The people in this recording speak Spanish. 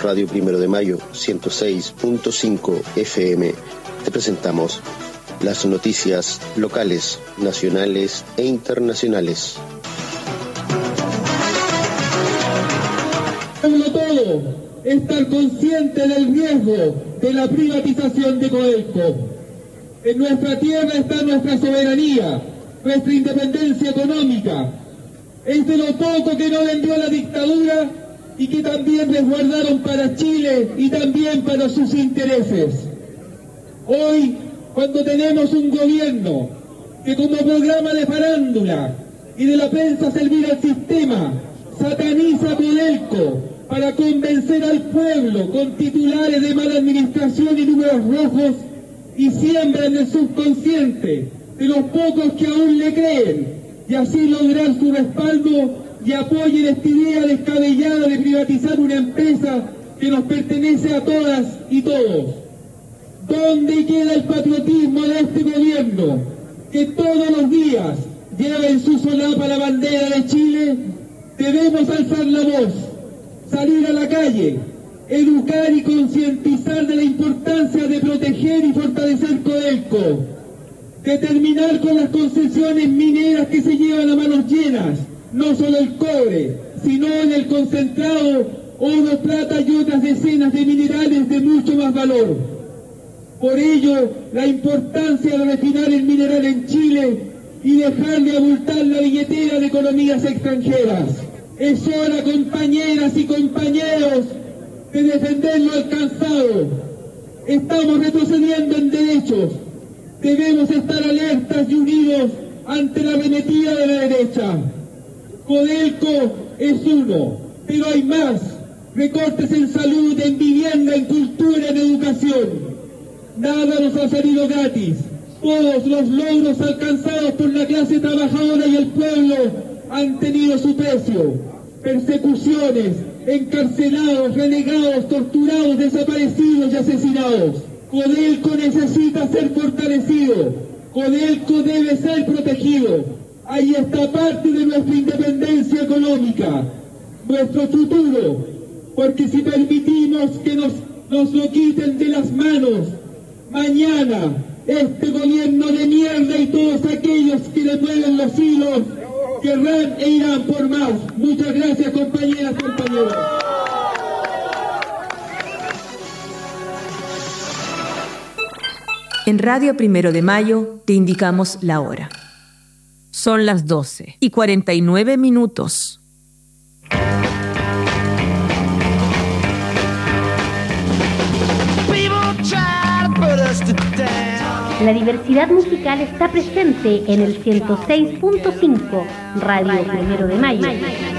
Radio Primero de Mayo 106.5 FM te presentamos las noticias locales, nacionales e internacionales. Sobre todo, estar consciente del riesgo de la privatización de Codelco. En nuestra tierra está nuestra soberanía, nuestra independencia económica. Es de lo poco que no vendió la dictadura y que también resguardaron para Chile y también para sus intereses. Hoy, cuando tenemos un gobierno que como programa de farándula y de la prensa servir al sistema, sataniza a Codelco para convencer al pueblo con titulares de mala administración y números rojos y siembra en el subconsciente de los pocos que aún le creen y así lograr su respaldo y apoyen esta idea descabellada de privatizar una empresa que nos pertenece a todas y todos. ¿Dónde queda el patriotismo de este gobierno que todos los días lleva en su solapa la bandera de Chile? Debemos alzar la voz, salir a la calle, educar y concientizar de la importancia de proteger y fortalecer Codelco, de terminar con las concesiones mineras que se llevan a manos llenas, no solo el cobre, sino en el concentrado, oro, plata y otras decenas de minerales de mucho más valor. Por ello, la importancia de refinar el mineral en Chile y dejar de abultar la billetera de economías extranjeras. Es hora, compañeras y compañeros, de defender lo alcanzado. Estamos retrocediendo en derechos. Debemos estar alertas y unidos ante la arremetida de la derecha. Codelco es uno, pero hay más. Recortes en salud, en vivienda, en cultura, en educación. Nada nos ha salido gratis. Todos los logros alcanzados por la clase trabajadora y el pueblo han tenido su precio. Persecuciones, encarcelados, renegados, torturados, desaparecidos y asesinados. Codelco necesita ser fortalecido. Codelco debe ser protegido. Ahí está parte de nuestra independencia económica, nuestro futuro, porque si permitimos que nos lo quiten de las manos, mañana este gobierno de mierda y todos aquellos que le mueven los hilos querrán e irán por más. Muchas gracias, compañeras y compañeros. En Radio Primero de Mayo te indicamos la hora. Son las 12:49. La diversidad musical está presente en el 106.5 Radio Primero de Mayo.